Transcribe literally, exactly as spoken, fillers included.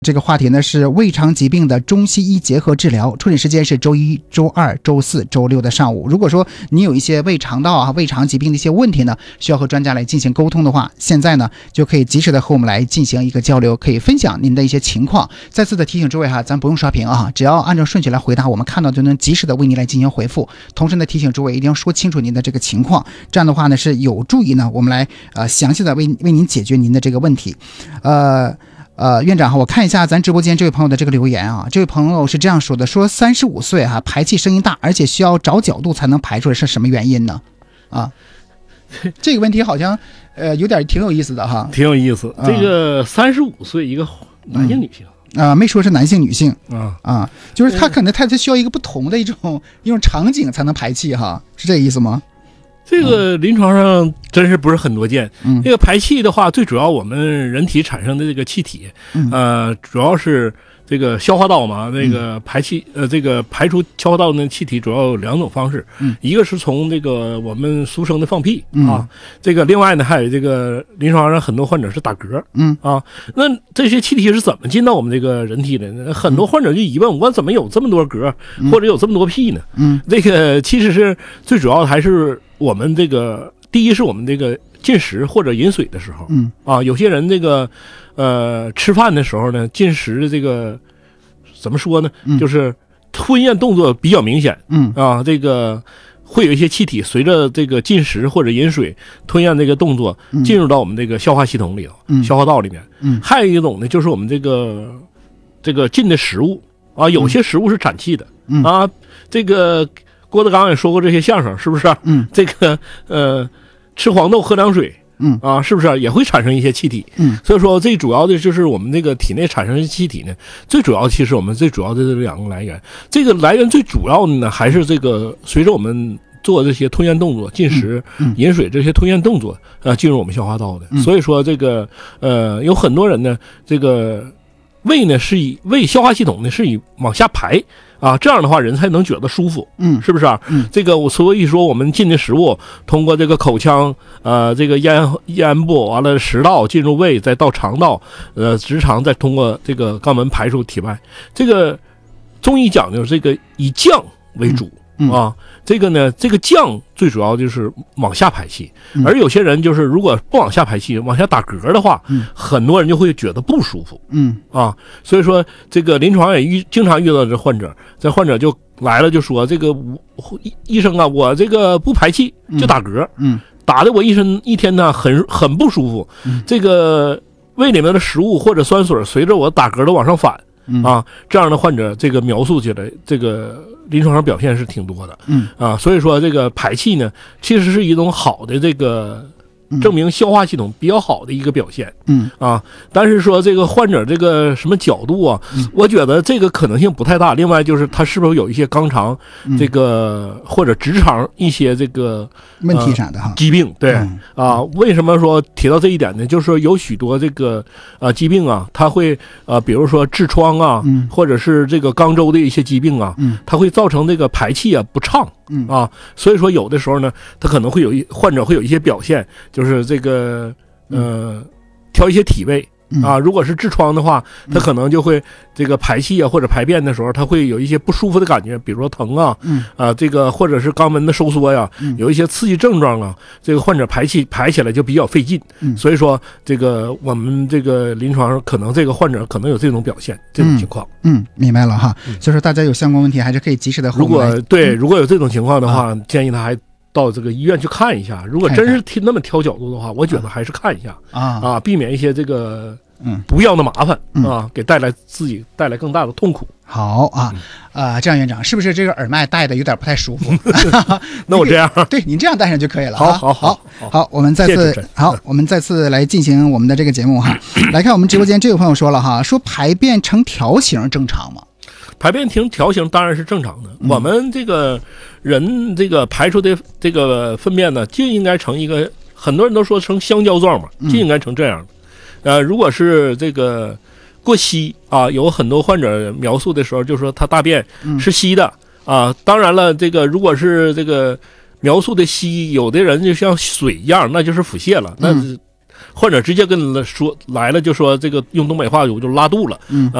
这个话题呢是胃肠疾病的中西医结合治疗，出诊时间是周一、周二、周四、周六的上午。如果说你有一些胃肠道啊、胃肠疾病的一些问题呢，需要和专家来进行沟通的话，现在呢就可以及时的和我们来进行一个交流，可以分享您的一些情况。再次的提醒诸位哈，咱不用刷屏啊，只要按照顺序来回答，我们看到就能及时的为您来进行回复。同时呢，提醒诸位一定要说清楚您的这个情况，这样的话呢是有助于呢我们来呃详细的为为您解决您的这个问题。呃。呃，院长哈，我看一下咱直播间这位朋友的这个留言啊，这位朋友是这样说的，说三十五岁哈、啊，排气声音大，而且需要找角度才能排出来，是什么原因呢？啊，这个问题好像呃有点挺有意思的哈， 挺有意思。这个三十五岁一个男性女性啊、 嗯呃，没说是男性女性啊啊，就是他可能他他需要一个不同的一种一种场景才能排气哈，是这个意思吗？ 这个临床上真是不是很多见。 嗯， 这个排气的话，最主要我们人体产生的这个气体， 嗯、 呃，主要是这个消化道嘛，那个排气，呃，这个排出消化道的气体主要有两种方式， 嗯， 一个是从这个我们俗称的放屁、 嗯、 啊，这个另外呢还有这个临床上很多患者是打嗝， 嗯啊，那这些气体是怎么进到我们这个人体的呢？很多患者就疑问，我怎么有这么多嗝， 嗯、 或者有这么多屁呢？ 嗯， 这个其实是最主要的还是我们这个第一是我们这个进食或者饮水的时候， 嗯啊，有些人这个呃吃饭的时候呢，进食的这个怎么说呢， 嗯、 就是吞咽动作比较明显， 嗯啊，这个会有一些气体随着这个进食或者饮水吞咽这个动作进入到我们这个消化系统里头， 嗯、 消化道里面。 嗯， 还有一种呢，就是我们这个这个进的食物啊，有些食物是产气的， 嗯、 啊，这个。郭德纲也说过这些相声，是不是、啊？ 嗯， 这个呃，吃黄豆喝凉水， 嗯啊，是不是、啊、也会产生一些气体？ 嗯， 所以说最主要的就是我们这个体内产生的气体呢，最主要其实我们最主要的这两个来源，这个来源最主要的呢还是这个随着我们做这些吞咽动作、进食、 嗯、 饮水这些吞咽动作，呃，进入我们消化道的。 嗯、 所以说这个呃，有很多人呢，这个胃呢是以胃消化系统呢是以往下排。啊，这样的话人才能觉得舒服， 嗯， 是不是啊？ 嗯， 这个我所以说我们进的食物通过这个口腔，呃，这个咽咽部完了食道进入胃，再到肠道，呃，直肠再通过这个肛门排出体外。这个中医讲究这个以降为主。 嗯、 啊，这个呢，这个降最主要就是往下排气， 嗯、 而有些人就是如果不往下排气，往下打嗝的话， 嗯、 很多人就会觉得不舒服。 嗯啊，所以说这个临床也遇经常遇到这患者，这患者就来了就说这个医医生啊，我这个不排气就打嗝， 嗯， 打的我一身一天呢很很不舒服， 嗯、 这个胃里面的食物或者酸水随着我打嗝的往上反。 嗯、 啊，这样的患者，这个描述起来，这个临床上表现是挺多的。 嗯啊，所以说这个排气呢，其实是一种好的这个证明消化系统比较好的一个表现。 嗯啊，但是说这个患者这个什么角度啊， 嗯、 我觉得这个可能性不太大。另外就是他是不是有一些肛肠、嗯、这个或者直肠一些这个问题啥的哈、呃、 疾病？对、 嗯、 啊，为什么说提到这一点呢？就是说有许多这个呃疾病啊，它会呃比如说痔疮啊， 嗯、 或者是这个肛周的一些疾病啊， 嗯、 它会造成这个排气啊不畅。 嗯啊，所以说有的时候呢，他可能会有一患者会有一些表现，就是这个呃挑一些体位啊。如果是痔疮的话，他可能就会这个排气啊或者排便的时候，他会有一些不舒服的感觉，比如说疼啊， 嗯啊这个或者是肛门的收缩呀，有一些刺激症状啊，这个患者排气排起来就比较费劲。 嗯， 所以说这个我们这个临床上可能这个患者可能有这种表现这种情况。 嗯，嗯明白了哈。所以说大家有相关问题还是可以及时的。 如果对如果有这种情况的话，嗯、建议他还到这个医院去看一下。如果真是那么挑角度的话，我觉得还是看一下啊啊，避免一些这个嗯不要的麻烦、 嗯、 啊，给带来自己带来更大的痛苦。 好啊，呃，这样院长是不是这个耳麦戴的有点不太舒服？ 那我这样， 对你这样戴上就可以了。 好好好好, 好，我们再次谢谢好，我们再次来进行我们的这个节目哈。来看我们直播间这位朋友说了哈，说排便成条形正常吗？ 排便成条形当然是正常的、嗯、我们这个人这个排出的这个粪便呢，就应该成一个，很多人都说成香蕉状嘛，就应该成这样的、嗯、呃，如果是这个过稀啊，有很多患者描述的时候就说他大便是稀的、嗯、啊，当然了，这个如果是这个描述的稀，有的人就像水一样，那就是腹泻了，那、嗯患者直接跟他说来了就说这个用东北话有就拉肚了， 嗯。